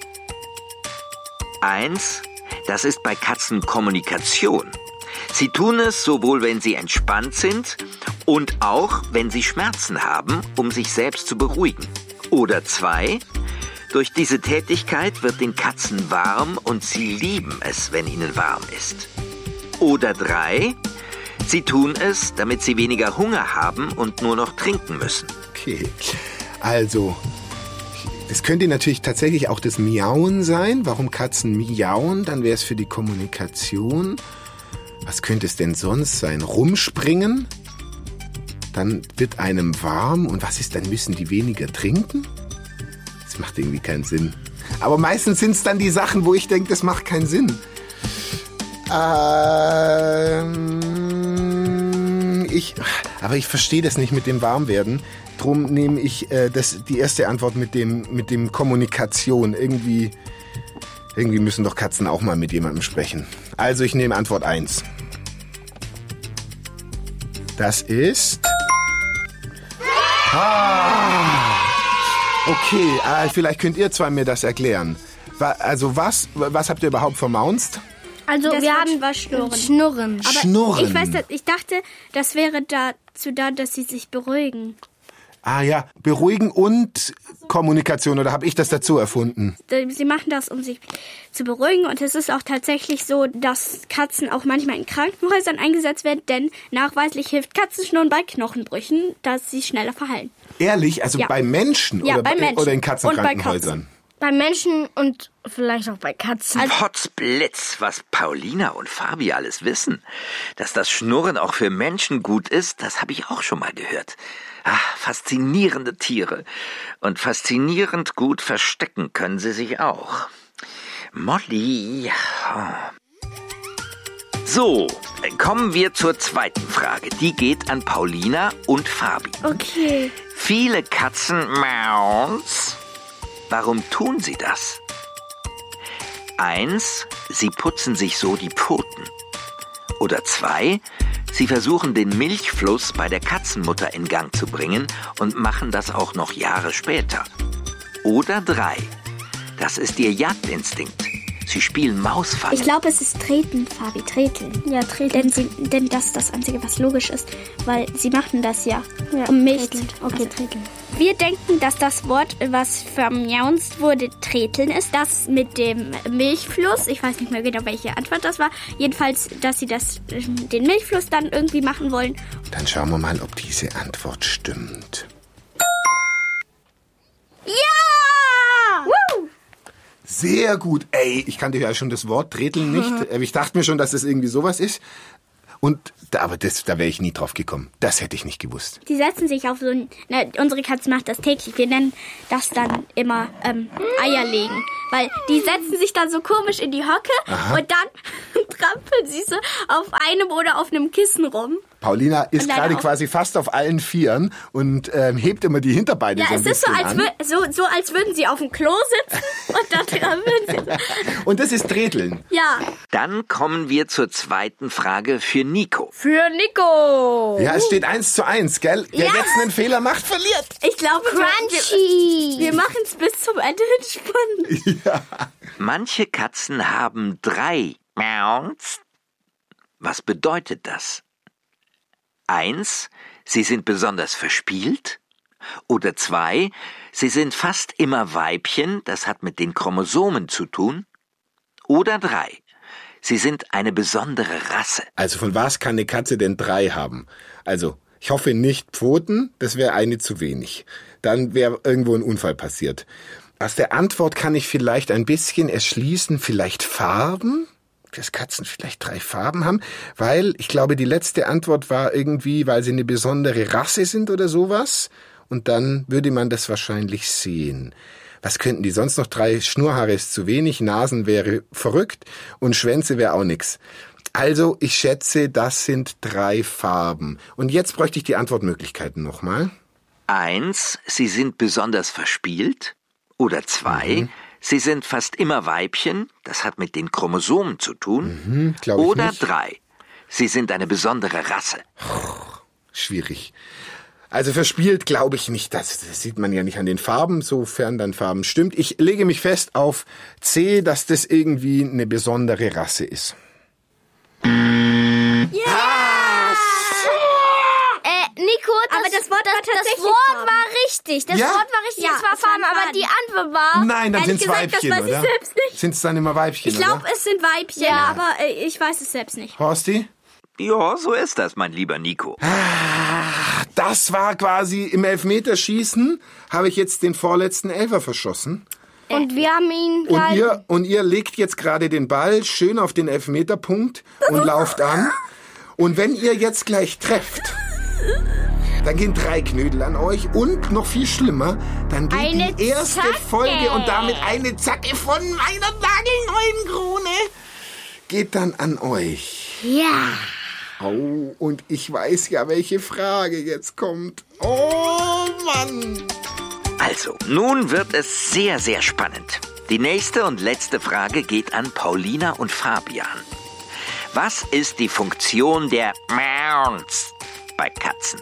Eins, das ist bei Katzen Kommunikation. Sie tun es sowohl, wenn sie entspannt sind und auch, wenn sie Schmerzen haben, um sich selbst zu beruhigen. Oder zwei, durch diese Tätigkeit wird den Katzen warm und sie lieben es, wenn ihnen warm ist. Oder drei, sie tun es, damit sie weniger Hunger haben und nur noch trinken müssen. Okay, also, es könnte natürlich tatsächlich auch das Miauen sein. Warum Katzen miauen? Dann wäre es für die Kommunikation. Was könnte es denn sonst sein? Rumspringen? Dann wird einem warm. Und was ist, dann müssen die weniger trinken? Das macht irgendwie keinen Sinn. Aber meistens sind es dann die Sachen, wo ich denke, das macht keinen Sinn. Ähm, ich, aber ich verstehe das nicht mit dem Warmwerden. Drum nehme ich äh, das, die erste Antwort mit dem, mit dem Kommunikation. Irgendwie, Irgendwie müssen doch Katzen auch mal mit jemandem sprechen. Also ich nehme Antwort eins. Das ist... Ah, okay, ah, vielleicht könnt ihr zwei mir das erklären. Wa- Also was, was habt ihr überhaupt vermaunzt? Also Das wir Wort haben war schnurren. Schnurren. Aber Schnurren. Ich weiß, dass- ich dachte, das wäre dazu da, dass sie sich beruhigen. Ah ja, beruhigen und Kommunikation, oder habe ich das dazu erfunden? Sie machen das, um sich zu beruhigen. Und es ist auch tatsächlich so, dass Katzen auch manchmal in Krankenhäusern eingesetzt werden, denn nachweislich hilft Katzenschnurren bei Knochenbrüchen, dass sie schneller verheilen. Ehrlich? Also Ja. bei Menschen, Ja, oder, bei Menschen. oder in Und bei Katzenkrankenhäusern? Bei Menschen und vielleicht auch bei Katzen. Potzblitz, was Paulina und Fabi alles wissen. Dass das Schnurren auch für Menschen gut ist, das habe ich auch schon mal gehört. Ah, faszinierende Tiere. Und faszinierend gut verstecken können sie sich auch. Molly. So, kommen wir zur zweiten Frage. Die geht an Paulina und Fabi. Okay. Viele Katzen Maus. Warum tun sie das? Eins, sie putzen sich so die Pfoten. Oder zwei, sie versuchen den Milchfluss bei der Katzenmutter in Gang zu bringen und machen das auch noch Jahre später. Oder drei, das ist ihr Jagdinstinkt. Sie spielen Mausfang. Ich glaube, es ist Treten, Fabi, Treteln. Ja, treten. Denn, sie, denn das ist das Einzige, was logisch ist, weil sie machen das ja, Ja, um Milch treteln. zu Okay, treteln. Wir denken, dass das Wort, was vermiaunzt wurde, Treteln ist. Das mit dem Milchfluss, ich weiß nicht mehr genau, welche Antwort das war. Jedenfalls, dass sie das, den Milchfluss dann irgendwie machen wollen. Dann schauen wir mal, ob diese Antwort stimmt. Ja! Woo! Sehr gut. Ey, ich kannte ja schon das Wort Treteln nicht. Ich dachte mir schon, dass das irgendwie sowas ist. Und da, aber das, da wäre ich nie drauf gekommen. Das hätte ich nicht gewusst. Die setzen sich auf so ein... Na, unsere Katze macht das täglich. Wir nennen das dann immer ähm, Eier legen. Weil die setzen sich dann so komisch in die Hocke und dann trampeln sie so auf einem oder auf einem Kissen rum. Paulina ist Und leider gerade auch- quasi fast auf allen Vieren und ähm, hebt immer die Hinterbeine Ja, so ein es ist so bisschen als, an. wür so, so, als würden sie auf dem Klo sitzen und da trampeln sie. Und das ist Treteln. Ja. Dann kommen wir zur zweiten Frage für Nico. Für Nico. Ja, es steht eins zu eins, gell? Wer Ja. jetzt einen Fehler macht, verliert. Ich glaube, wir, Crunchy. wir machen es bis zum Ende hin spannend. Manche Katzen haben drei Maus. Was bedeutet das? Eins, sie sind besonders verspielt. Oder zwei, sie sind fast immer Weibchen, das hat mit den Chromosomen zu tun. Oder drei, sie sind eine besondere Rasse. Also von was kann eine Katze denn drei haben? Also, ich hoffe nicht Pfoten, das wäre eine zu wenig. Dann wäre irgendwo ein Unfall passiert. Aus der Antwort kann ich vielleicht ein bisschen erschließen, vielleicht Farben? Dass Katzen vielleicht drei Farben haben? Weil, ich glaube, die letzte Antwort war irgendwie, weil sie eine besondere Rasse sind oder sowas. Und dann würde man das wahrscheinlich sehen. Was könnten die sonst noch? Drei Schnurrhaare ist zu wenig, Nasen wäre verrückt und Schwänze wäre auch nix. Also, ich schätze, das sind drei Farben. Und jetzt bräuchte ich die Antwortmöglichkeiten nochmal. Eins, sie sind besonders verspielt. Oder zwei, Mhm. sie sind fast immer Weibchen, das hat mit den Chromosomen zu tun. Mhm, glaub ich Oder nicht. drei, sie sind eine besondere Rasse. Schwierig. Also verspielt glaube ich nicht. Das, das sieht man ja nicht an den Farben, sofern dann Farben stimmt. Ich lege mich fest auf C, dass das irgendwie eine besondere Rasse ist. Äh, Nico, das, Aber das Wort war das, das tatsächlich Wort Farben. war richtig. Das Ja? Wort war richtig, Ja, es war es waren Farben, aber Farben. die Antwort war... Nein, dann Ehrlich sind's gesagt, das Weibchen, weiß ich oder? selbst nicht. Sind's dann immer Weibchen, Ich glaube, oder? es sind Weibchen, Ja. aber äh, ich weiß es selbst nicht. Horsti? Ja, so ist das, mein lieber Nico. Das war quasi im Elfmeterschießen, habe ich jetzt den vorletzten Elfer verschossen. Und wir haben ihn Und gehalten. ihr, und ihr legt jetzt gerade den Ball schön auf den Elfmeterpunkt und lauft an. Und wenn ihr jetzt gleich trefft, dann gehen drei Knödel an euch. Und noch viel schlimmer, dann geht Eine die erste Zacke. Folge und damit eine Zacke von meiner nagelneuen Krone geht dann an euch. Ja. Oh, und ich weiß ja, welche Frage jetzt kommt. Oh, Mann. Also, nun wird es sehr, sehr spannend. Die nächste und letzte Frage geht an Paulina und Fabian. Was ist die Funktion der Mounts bei Katzen?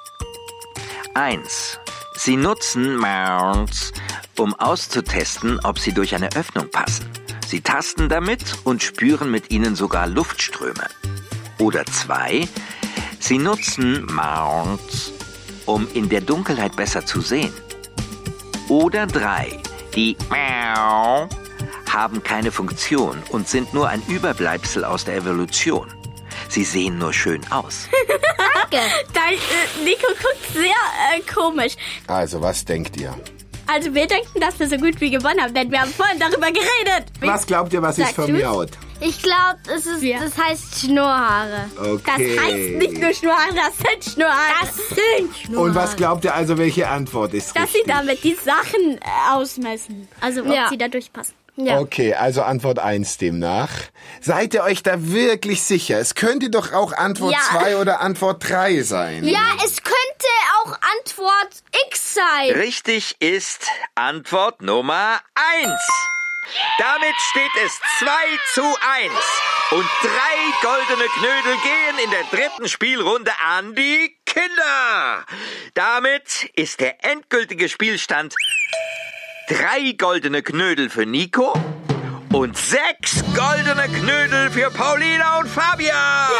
Eins. Sie nutzen Mounts, um auszutesten, ob sie durch eine Öffnung passen. Sie tasten damit und spüren mit ihnen sogar Luftströme. Oder zwei. Sie nutzen Mounts, um in der Dunkelheit besser zu sehen. Oder drei. Die Miau haben keine Funktion und sind nur ein Überbleibsel aus der Evolution. Sie sehen nur schön aus. Danke. Dein, äh, Nico guckt sehr äh, komisch. Also, was denkt ihr? Also wir denken, dass wir so gut wie gewonnen haben, denn wir haben vorhin darüber geredet. Was glaubt ihr, was ist Sagst von du's? mir out? Ich glaube, es ist, Ja. das heißt Schnurrhaare. Okay. Das heißt nicht nur Schnurrhaare, das sind Schnurrhaare. Das sind Schnurrhaare. Und was glaubt ihr also, welche Antwort ist Dass sie richtig? damit die Sachen äh, ausmessen. Also ob Ja. sie da durchpassen. Ja. Okay, also Antwort eins demnach. Seid ihr euch da wirklich sicher? Es könnte doch auch Antwort Ja. zwei oder Antwort drei sein. Ja, es könnte auch Antwort X sein. Richtig ist Antwort Nummer eins. Damit steht es zwei zu eins. Und drei goldene Knödel gehen in der dritten Spielrunde an die Kinder. Damit ist der endgültige Spielstand drei goldene Knödel für Nico und sechs goldene Knödel für Paulina und Fabian.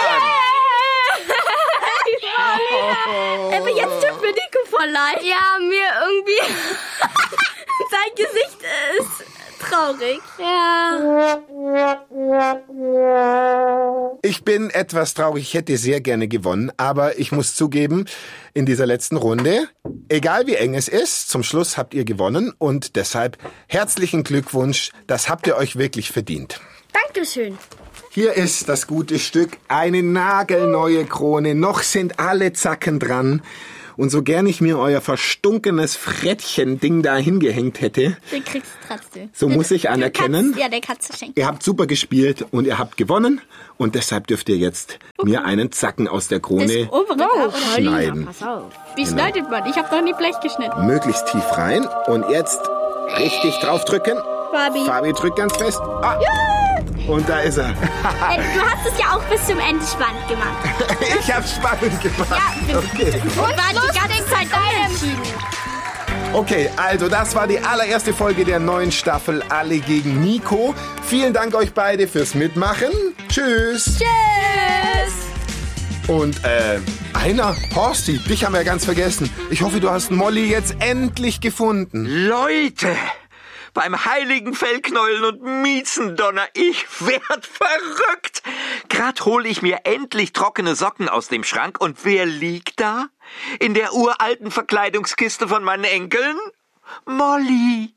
Aber jetzt tut mir Nico voll leid. Ja, mir irgendwie. Sein Gesicht ist traurig. Ja. Ich bin etwas traurig, ich hätte sehr gerne gewonnen, aber ich muss zugeben, in dieser letzten Runde, egal wie eng es ist, zum Schluss habt ihr gewonnen und deshalb herzlichen Glückwunsch, das habt ihr euch wirklich verdient. Dankeschön. Hier ist das gute Stück, eine nagelneue Krone, noch sind alle Zacken dran. Und so gern ich mir euer verstunkenes Frettchen-Ding da hingehängt hätte, Du kriegst es trotzdem. so muss ich anerkennen, Kannst, ja, der Katze schenken. ihr habt super gespielt und ihr habt gewonnen und deshalb dürft ihr jetzt mir einen Zacken aus der Krone Das obere da, oder? schneiden. Wie schneidet man? Ich habe noch nie Blech geschnitten. Möglichst tief rein und jetzt richtig draufdrücken. Fabi. Fabi drückt ganz fest. Ah. Und da ist er. Äh, du hast es ja auch bis zum Ende spannend gemacht. Ich hab's spannend gemacht. Okay. Und war die ganze Zeit unentschieden. Okay, also das war die allererste Folge der neuen Staffel Alle gegen Nico. Vielen Dank euch beide fürs Mitmachen. Tschüss. Tschüss. Und äh, einer, Horsti, dich haben wir ganz vergessen. Ich hoffe, du hast Molly jetzt endlich gefunden. Leute, beim heiligen Fellknäueln und Miezendonner, ich werd verrückt. Grad hol ich mir endlich trockene Socken aus dem Schrank und wer liegt da? In der uralten Verkleidungskiste von meinen Enkeln? Molly.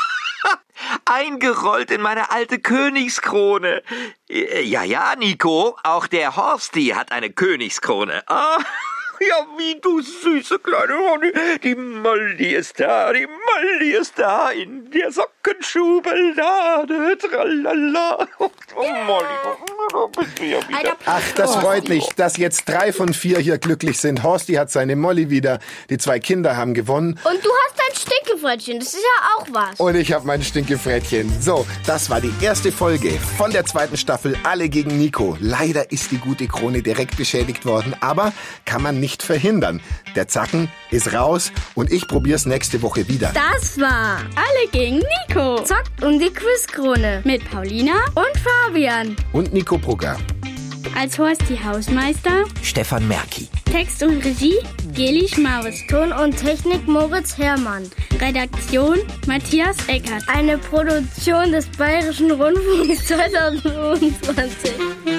Eingerollt in meine alte Königskrone. Ja, ja, Nico, auch der Horsti hat eine Königskrone. Ah, ja, wie du süße kleine Honey. Die Molly ist da, die Molly ist da in der Sockenschublade. Tralala. Oh, Molly, da bist du ja wieder. Ach, das freut mich, dass jetzt drei von vier hier glücklich sind. Horsti hat seine Molly wieder. Die zwei Kinder haben gewonnen. Und du hast dein Stinkefrettchen, das ist ja auch was. Und ich habe mein Stinkefrettchen. So, das war die erste Folge von der zweiten Staffel Alle gegen Nico. Leider ist die gute Krone direkt beschädigt worden, aber kann man nicht verhindern. Der Zacken ist raus und ich probier's nächste Woche wieder. Das war Alle gegen Nico. Zockt um die Quizkrone. Mit Paulina Und Fabian. Und Nico Brugger. als Horsti Hausmeister. Stefan Merki. Text und Regie Geli Schmaus. Ton und Technik Moritz Herrmann. Redaktion Matthias Eckert. Eine Produktion des Bayerischen Rundfunks zweitausendfünfundzwanzig.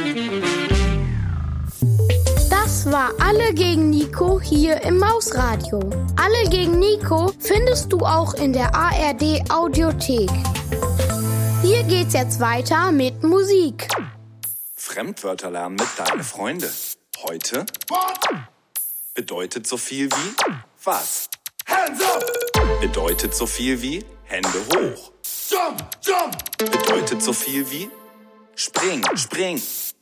Das war Alle gegen Nico hier im Mausradio. Alle gegen Nico findest du auch in der A R D Audiothek. Hier geht's jetzt weiter mit Musik. Fremdwörter lernen mit deinen Freunden. Heute bedeutet so viel wie was? Bedeutet so viel wie Hände hoch. Bedeutet so viel wie spring, spring.